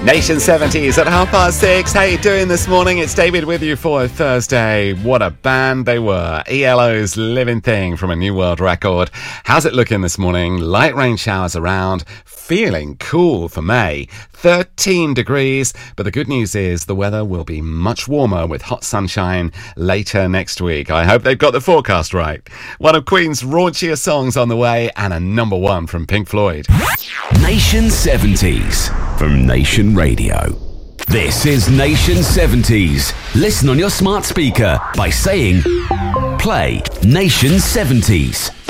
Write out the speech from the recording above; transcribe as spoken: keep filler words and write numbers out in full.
Nation seventies at half past six. How you doing this morning? It's David with you for Thursday. What a band they were. E L O's Living Thing from a New World record. How's it looking this morning? Light rain showers around. Feeling cool for May. thirteen degrees. But the good news is the weather will be much warmer with hot sunshine later next week. I hope they've got the forecast right. One of Queen's raunchiest songs on the way and a number one from Pink Floyd. Nation seventies from Nation Radio. This is Nation seventies. Listen on your smart speaker by saying, play Nation seventies.